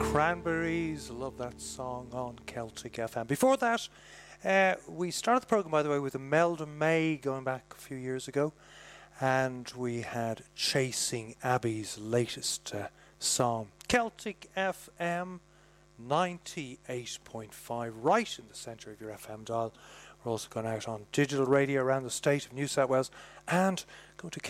Cranberries, love that song on Celtic FM. Before that, we started the programme, by the way, with Imelda May going back a few years ago, and we had Chasing Abby's latest song. Celtic FM 98.5, right in the centre of your FM dial. We're also going out on digital radio around the state of New South Wales, and go to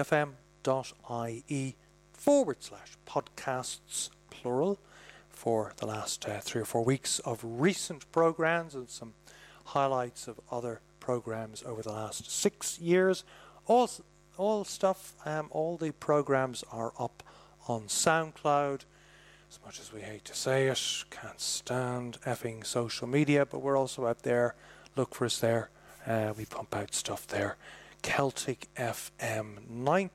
celticfm.ie/podcasts, plural, for the last 3 or 4 weeks of recent programmes and some highlights of other programmes over the last 6 years. All stuff, all the programmes are up on SoundCloud. As much as we hate to say it, can't stand effing social media, but we're also out there. Look for us there. We pump out stuff there. Celtic FM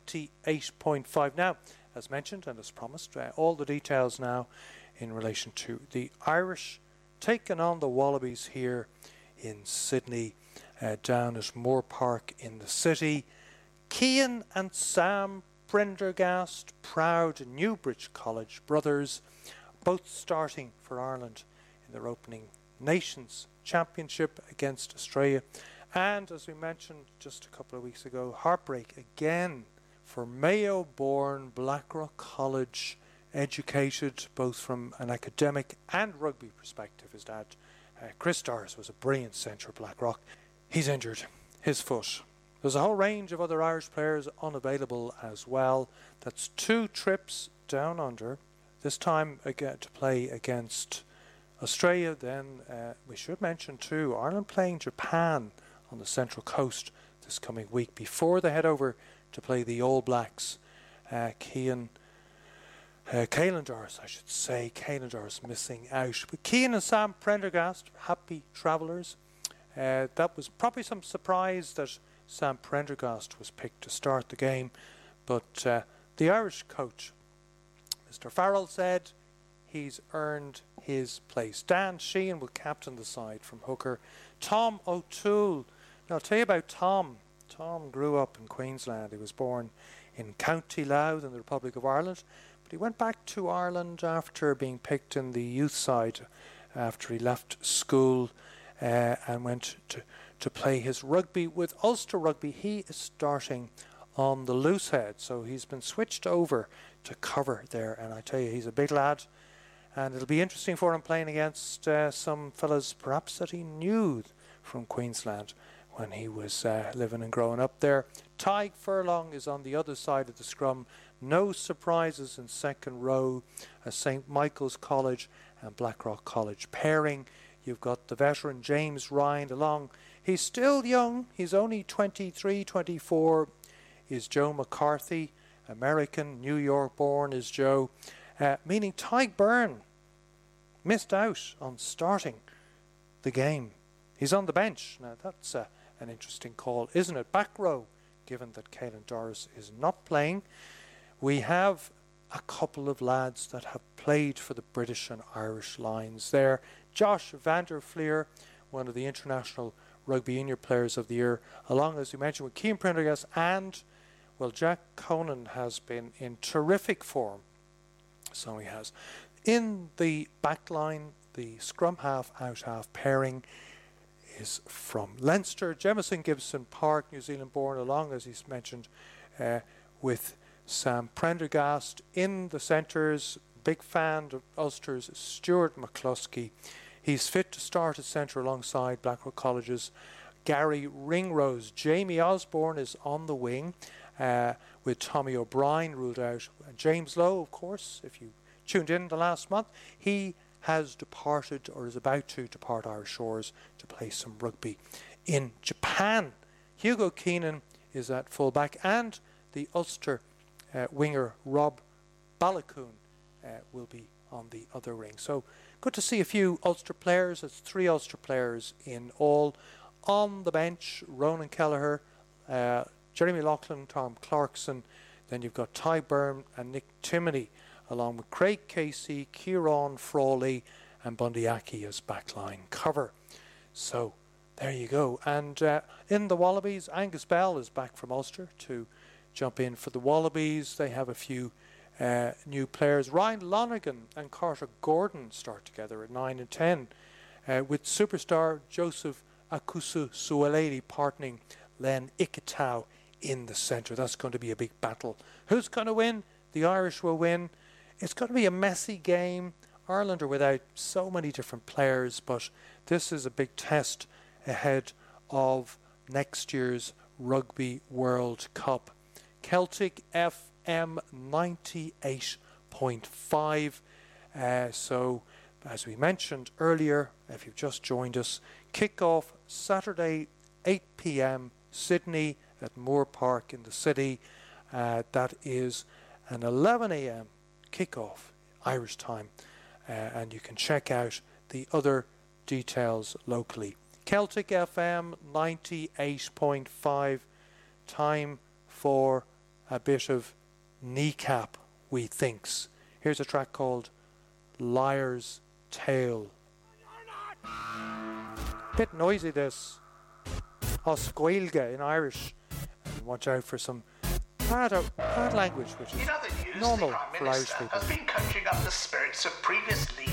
98.5. Now, as mentioned and as promised, all the details now in relation to the Irish taking on the Wallabies here in Sydney, down at Moore Park in the city. Cian and Sam Prendergast, proud Newbridge College brothers, both starting for Ireland in their opening Nations Championship against Australia. And as we mentioned just a couple of weeks ago, heartbreak again for Mayo-born Blackrock College, educated both from an academic and rugby perspective. His dad, Chris Doris, was a brilliant centre at Blackrock. He's injured his foot. There's a whole range of other Irish players unavailable as well. That's 2 trips down under, this time again to play against Australia. Then we should mention too, Ireland playing Japan on the Central Coast this coming week before they head over to play the All Blacks. Caelan Doris, I should say. Caelan Doris missing out. But Cian and Sam Prendergast, happy travellers. That was probably some surprise that Sam Prendergast was picked to start the game. But the Irish coach, Mr. Farrell, said he's earned his place. Dan Sheehan will captain the side from hooker. Tom O'Toole. Now, I'll tell you about Tom. Tom grew up in Queensland. He was born in County Louth in the Republic of Ireland. But he went back to Ireland after being picked in the youth side after he left school and went to play his rugby with Ulster Rugby. He is starting on the loose head, so he's been switched over to cover there. And I tell you, he's a big lad. And it'll be interesting for him playing against some fellas perhaps that he knew from Queensland when he was living and growing up there. Tadhg Furlong is on the other side of the scrum. No surprises in second row. St. Michael's College and Blackrock College pairing. You've got the veteran James Ryan along. He's still young. He's only 23, 24. Is Joe McCarthy. American, New York born is Joe. Meaning Tadhg Byrne missed out on starting the game. He's on the bench. Now that's an interesting call, isn't it? Back row, given that Caelan Doris is not playing. We have a couple of lads that have played for the British and Irish lines there. Josh van der Fleer, one of the International Rugby Union Players of the Year, along, as we mentioned, with Cian Prendergast, and, well, Jack Conan has been in terrific form. So he has. In the back line, the scrum half, out half pairing is from Leinster. Jemison Gibson Park, New Zealand born, along, as he's mentioned, with Sam Prendergast. In the centres, big fan of Ulster's Stuart McCluskey. He's fit to start at centre alongside Blackrock College's Gary Ringrose. Jamie Osborne is on the wing, with Tommy O'Brien ruled out. James Lowe, of course, if you tuned in the last month, he has departed or is about to depart Irish shores to play some rugby in Japan. Hugo Keenan is at fullback, and the Ulster winger Rob Balakoon will be on the other wing. So good to see a few Ulster players. It's 3 Ulster players in all. On the bench, Ronan Kelleher, Jeremy Loughlin, Tom Clarkson. Then you've got Tadhg Byrne and Nick Timoney, along with Craig Casey, Kieran Frawley and Bundy Aki as backline cover. So there you go. And in the Wallabies, Angus Bell is back from Ulster to jump in for the Wallabies. They have a few new players. Ryan Lonergan and Carter Gordon start together at 9 and 10, with superstar Joseph Akusu Sualedi partnering Len Ikitau in the centre. That's going to be a big battle. Who's going to win? The Irish will win. It's going to be a messy game. Ireland are without so many different players, but this is a big test ahead of next year's Rugby World Cup. Celtic FM 98.5. So, as we mentioned earlier, if you've just joined us, kick-off Saturday 8 p.m. Sydney at Moore Park in the city. That is an 11 a.m. kick-off Irish time, and you can check out the other details locally. Celtic FM 98.5. Time for a bit of kneecap, we thinks. Here's a track called Liar's Tale. Bit noisy, this. Oscuilga in Irish. And watch out for some bad language, which is normal for Irish people. Has been conjuring up the spirits of previous